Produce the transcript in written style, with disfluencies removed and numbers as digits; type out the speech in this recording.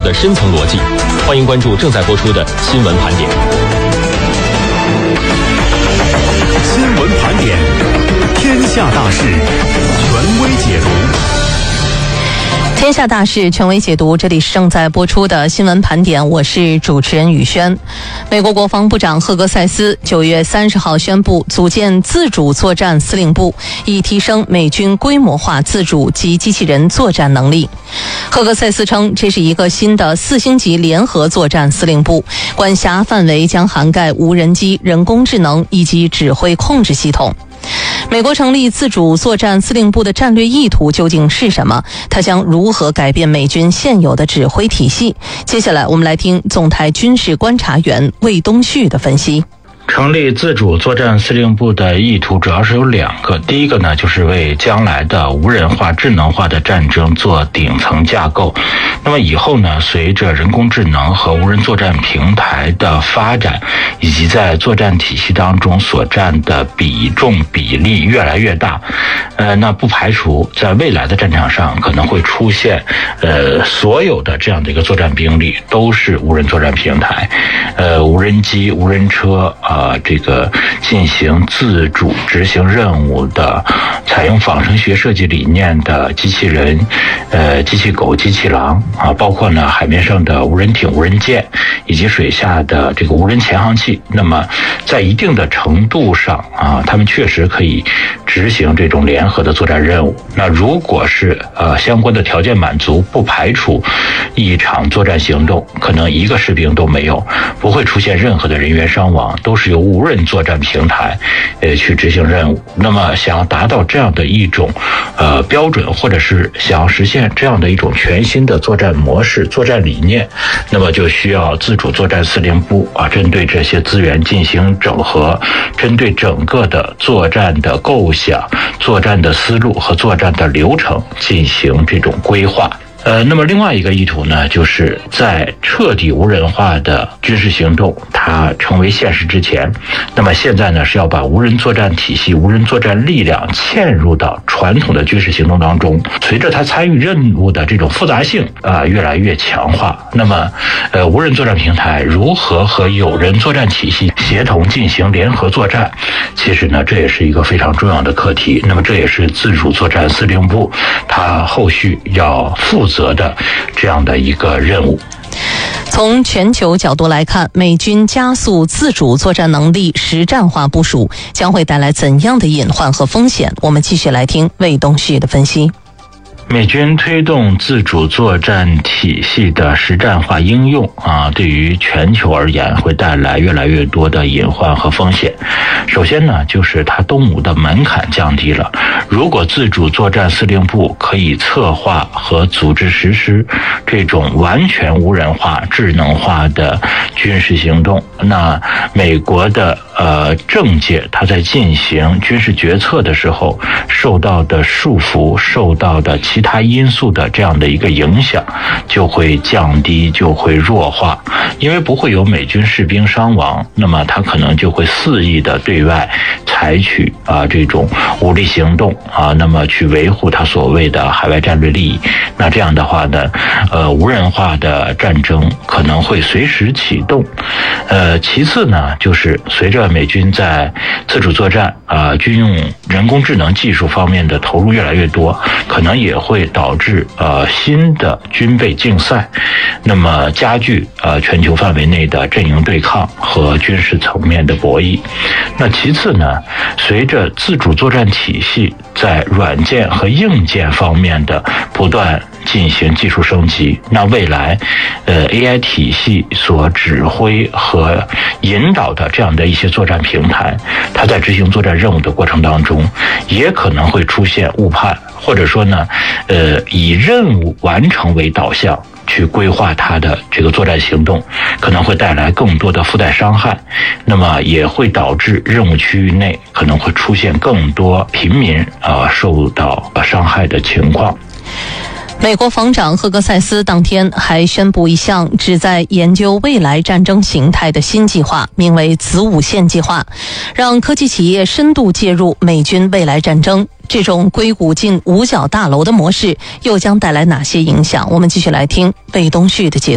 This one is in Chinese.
的深层逻辑。欢迎关注正在播出的新闻盘点。 新闻盘点，天下大事，权威解读。 天下大事权威解读，这里是正在播出的新闻盘点，我是主持人宇轩。美国国防部长赫格塞斯9月30号宣布组建自主作战司令部，以提升美军规模化自主及机器人作战能力。赫格塞斯称，这是一个新的4星级联合作战司令部，管辖范围将涵盖无人机、人工智能以及指挥控制系统。美国成立自主作战司令部的战略意图究竟是什么？它将如何改变美军现有的指挥体系？接下来我们来听总台军事观察员魏东旭的分析。 成立自主作战司令部的意图主要是有2个。第一个呢，就是为将来的无人化、智能化的战争做顶层架构。那么以后呢，随着人工智能和无人作战平台的发展，以及在作战体系当中所占的比重比例越来越大，那不排除在未来的战场上可能会出现，所有的这样的一个作战兵力都是无人作战平台，无人机、无人车这个进行自主执行任务的，采用仿生学设计理念的机器人、机器狗、机器狼包括呢海面上的无人艇、无人舰，以及水下的这个无人潜航器。那么在一定的程度上他们确实可以执行这种联合的作战任务。那如果是相关的条件满足，不排除一场作战行动可能一个士兵都没有，不会出现任何的人员伤亡，都是由无人作战平台去执行任务。那么想要达到这样的一种标准，或者是想要实现这样的一种全新的作战模式、作战理念，那么就需要自主作战司令部针对这些资源进行整合，针对整个的作战的构想、作战的思路和作战的流程进行这种规划。那么另外一个意图呢，就是在彻底无人化的军事行动它成为现实之前，那么现在呢是要把无人作战体系、无人作战力量嵌入到传统的军事行动当中。随着它参与任务的这种复杂性越来越强化，那么无人作战平台如何和有人作战体系协同进行联合作战，其实呢这也是一个非常重要的课题。那么这也是自主作战司令部它后续要负责的这样的一个任务。 从全球角度来看，美军加速自主作战能力实战化部署将会带来怎样的隐患和风险？我们继续来听魏东旭的分析。 美军推动自主作战体系的实战化应用对于全球而言会带来越来越多的隐患和风险。首先呢，就是它东吴的门槛降低了。如果自主作战司令部可以策划和组织实施这种完全无人化、智能化的军事行动，那美国的政界它在进行军事决策的时候受到的束缚、受到的其他因素的这样的一个影响就会降低，就会弱化。因为不会有美军士兵伤亡，那么他可能就会肆意的对外采取这种武力行动那么去维护他所谓的海外战略利益。那这样的话呢，无人化的战争可能会随时启动。其次呢，就是随着美军在自主作战军用人工智能技术方面的投入越来越多，可能也会导致新的军备竞赛，那么加剧全球范围内的阵营对抗和军事层面的博弈。那其次呢，随着自主作战体系在软件和硬件方面的不断进行技术升级，那未来AI 体系所指挥和引导的这样的一些作战平台，它在执行作战任务的过程当中也可能会出现误判，或者说呢以任务完成为导向去规划它的这个作战行动，可能会带来更多的附带伤害，那么也会导致任务区域内可能会出现更多平民受到伤害的情况。 美国防长赫格塞斯当天还宣布一项旨在研究未来战争形态的新计划，名为子午线计划，让科技企业深度介入美军未来战争。这种硅谷进五角大楼的模式又将带来哪些影响？我们继续来听魏东旭的解读。